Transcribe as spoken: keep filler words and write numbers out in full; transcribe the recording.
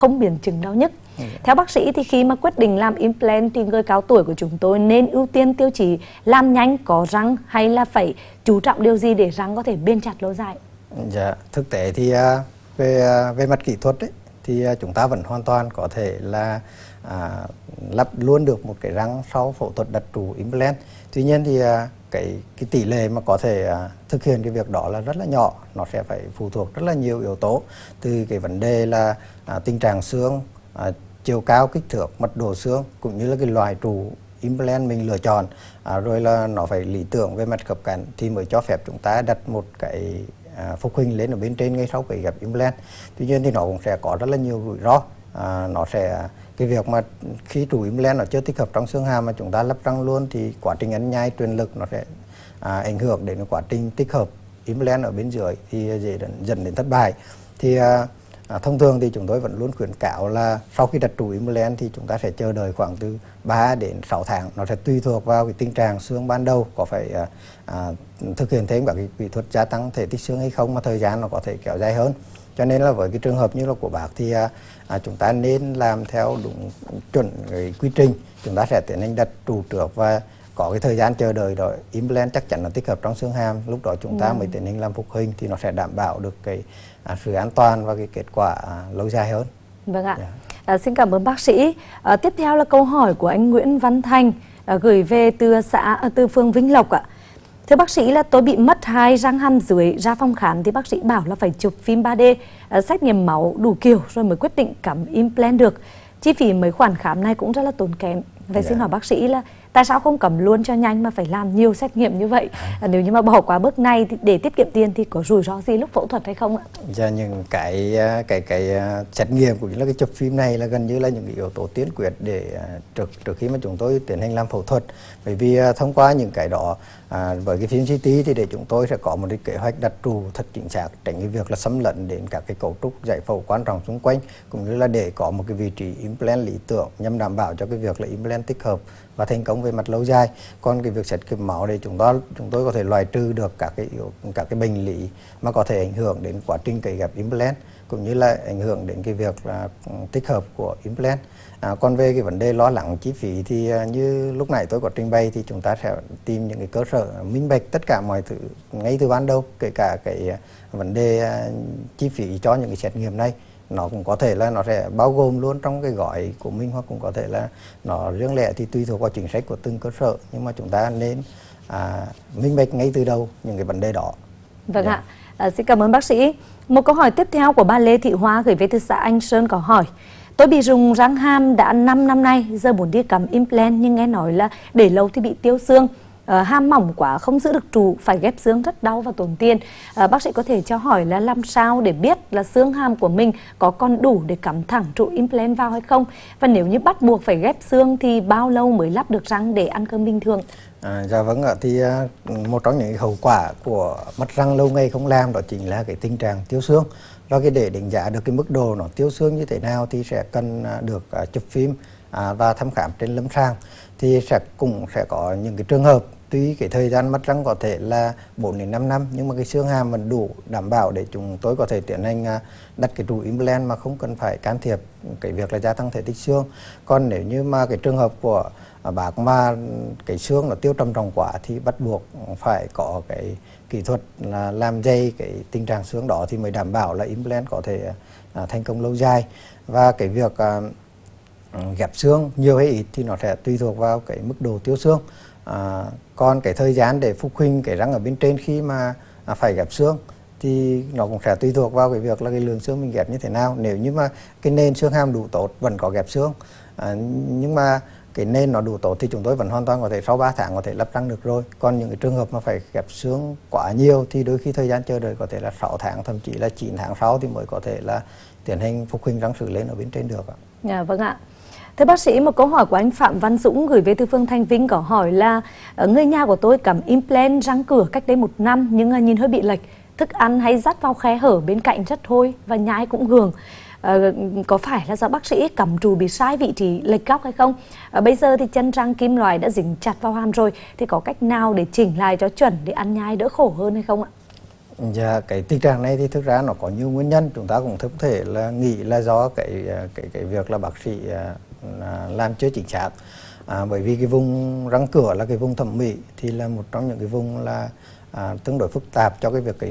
không biến chứng đau nhức. Ừ. Theo bác sĩ thì khi mà quyết định làm implant thì người cao tuổi của chúng tôi nên ưu tiên tiêu chí làm nhanh có răng hay là phải chú trọng điều gì để răng có thể bền chặt lâu dài? Dạ, thực tế thì về về mặt kỹ thuật ấy, thì chúng ta vẫn hoàn toàn có thể là à, lắp luôn được một cái răng sau phẫu thuật đặt trụ implant. Tuy nhiên thì cái cái tỷ lệ mà có thể à, thực hiện cái việc đó là rất là nhỏ, nó sẽ phải phụ thuộc rất là nhiều yếu tố, từ cái vấn đề là à, tình trạng xương, à, chiều cao, kích thước, mật độ xương, cũng như là cái loại trụ implant mình lựa chọn, à, rồi là nó phải lý tưởng về mặt khớp cắn thì mới cho phép chúng ta đặt một cái à, phục hình lên ở bên trên ngay sau cái ghép implant. Tuy nhiên thì nó cũng sẽ có rất là nhiều rủi ro, à, nó sẽ cái việc mà khi trụ implant nó chưa tích hợp trong xương hàm mà chúng ta lắp răng luôn thì quá trình ăn nhai truyền lực nó sẽ à, ảnh hưởng đến quá trình tích hợp implant ở bên dưới thì dễ dẫn đến thất bại. Thì à, À, thông thường thì chúng tôi vẫn luôn khuyến cáo là sau khi đặt trụ implant thì chúng ta sẽ chờ đợi khoảng từ ba đến sáu tháng. Nó sẽ tùy thuộc vào cái tình trạng xương ban đầu, có phải à, à, thực hiện thêm các cái kỹ thuật gia tăng thể tích xương hay không, mà thời gian nó có thể kéo dài hơn. Cho nên là với cái trường hợp như là của bác thì à, à, chúng ta nên làm theo đúng chuẩn cái quy trình. Chúng ta sẽ tiến hành đặt trụ trước và có cái thời gian chờ đợi rồi implant chắc chắn là tích hợp trong xương hàm, lúc đó chúng ta ừ. mới tiến hành làm phục hình thì nó sẽ đảm bảo được cái à, sự an toàn và cái kết quả à, lâu dài hơn. Vâng ạ. Yeah. À, xin cảm ơn bác sĩ. À, tiếp theo là câu hỏi của anh Nguyễn Văn Thành à, gửi về từ xã à, từ phường Vĩnh Lộc ạ. Thưa bác sĩ là tôi bị mất hai răng hàm dưới, ra phòng khám thì bác sĩ bảo là phải chụp phim ba D, à, xét nghiệm máu đủ kiểu rồi mới quyết định cắm implant được. Chi phí mấy khoản khám này cũng rất là tốn kém. Vậy yeah. xin hỏi bác sĩ là tại sao không cắm luôn cho nhanh mà phải làm nhiều xét nghiệm như vậy? À, nếu như mà bỏ qua bước này thì để tiết kiệm tiền thì có rủi ro gì lúc phẫu thuật hay không ạ? Dạ, những cái cái cái xét nghiệm cũng như là cái chụp phim này là gần như là những cái yếu tố tiên quyết để trước trước khi mà chúng tôi tiến hành làm phẫu thuật. Bởi vì thông qua những cái đó à, với cái phim xê tê thì để chúng tôi sẽ có một cái kế hoạch đặt trụ thật chính xác, tránh cái việc là xâm lấn đến các cái cấu trúc giải phẫu quan trọng xung quanh, cũng như là để có một cái vị trí implant lý tưởng nhằm đảm bảo cho cái việc là implant tích hợp và thành công về mặt lâu dài. Còn cái việc xét nghiệm máu thì chúng tôi chúng tôi có thể loại trừ được các cái các cái bệnh lý mà có thể ảnh hưởng đến quá trình cấy ghép implant, cũng như là ảnh hưởng đến cái việc là tích hợp của implant. À, còn về cái vấn đề lo lắng chi phí thì uh, như lúc nãy tôi có trình bày thì chúng ta sẽ tìm những cái cơ sở minh bạch tất cả mọi thứ ngay từ ban đầu, kể cả cái uh, vấn đề uh, chi phí cho những cái xét nghiệm này. Nó cũng có thể là nó sẽ bao gồm luôn trong cái gói của mình, hoặc cũng có thể là nó riêng lẻ thì tùy thuộc vào chính sách của từng cơ sở, nhưng mà chúng ta nên à, minh bạch ngay từ đầu những cái vấn đề đó. Vâng yeah. ạ, à, xin cảm ơn bác sĩ. Một câu hỏi tiếp theo của bà Lê Thị Hoa gửi về từ xã Anh Sơn có hỏi: tôi bị rụng răng hàm đã năm năm nay, giờ muốn đi cắm implant nhưng nghe nói là để lâu thì bị tiêu xương. À, hàm mỏng quá không giữ được trụ, phải ghép xương rất đau và tốn tiền. À, bác sĩ có thể cho hỏi là làm sao để biết là xương hàm của mình có còn đủ để cắm thẳng trụ implant vào hay không? Và nếu như bắt buộc phải ghép xương thì bao lâu mới lắp được răng để ăn cơm bình thường? À, dạ vâng ạ, thì một trong những hậu quả của mất răng lâu ngày không làm đó chính là cái tình trạng tiêu xương. Do cái để đánh giá được cái mức độ nó tiêu xương như thế nào thì sẽ cần được uh, chụp phim uh, và thăm khám trên lâm sàng. Thì sẽ cũng sẽ có những cái trường hợp tuy cái thời gian mất răng có thể là bốn đến năm năm nhưng mà cái xương hàm vẫn đủ đảm bảo để chúng tôi có thể tiến hành uh, đặt cái trụ implant mà không cần phải can thiệp cái việc là gia tăng thể tích xương. Còn nếu như mà cái trường hợp của uh, bác mà cái xương nó tiêu trầm trọng quá thì bắt buộc phải có cái kỹ thuật là làm dây cái tình trạng xương đó thì mới đảm bảo là implant có thể à, thành công lâu dài. Và cái việc à, ghép xương nhiều hay ít thì nó sẽ tùy thuộc vào cái mức độ tiêu xương. À, còn cái thời gian để phục hình cái răng ở bên trên khi mà à, phải ghép xương thì nó cũng sẽ tùy thuộc vào cái việc là cái lượng xương mình ghép như thế nào. Nếu như mà cái nền xương hàm đủ tốt vẫn có ghép xương, à, nhưng mà cái nền nó đủ tốt thì chúng tôi vẫn hoàn toàn có thể sau ba tháng có thể lắp răng được rồi. Còn những cái trường hợp mà phải ghép xương quá nhiều thì đôi khi thời gian chờ đợi có thể là sáu tháng, thậm chí là chín tháng sau thì mới có thể là tiến hành phục hình răng sứ lên ở bên trên được ạ. À, vâng ạ. Thưa bác sĩ, một câu hỏi của anh Phạm Văn Dũng gửi về từ phương Thanh Vinh có hỏi là người nhà của tôi cắm implant răng cửa cách đây một năm nhưng nhìn hơi bị lệch, thức ăn hay dắt vào khe hở bên cạnh rất thôi và nhai cũng gường. À, có phải là do bác sĩ cắm trụ bị sai vị trí lệch góc hay không? À, bây giờ thì chân răng kim loại đã dính chặt vào hàm rồi thì có cách nào để chỉnh lại cho chuẩn để ăn nhai đỡ khổ hơn hay không ạ? Dạ, cái tình trạng này thì thực ra nó có nhiều nguyên nhân, chúng ta cũng có thể là nghĩ là do cái cái cái việc là bác sĩ làm chưa chính xác. À, bởi vì cái vùng răng cửa là cái vùng thẩm mỹ thì là một trong những cái vùng là à, tương đối phức tạp cho cái việc cái